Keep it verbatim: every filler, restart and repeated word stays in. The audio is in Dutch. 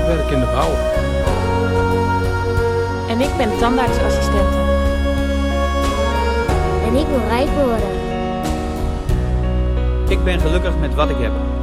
werk in de bouw. En ik ben tandartsassistente. En ik wil rijk worden. Ik ben gelukkig met wat ik heb.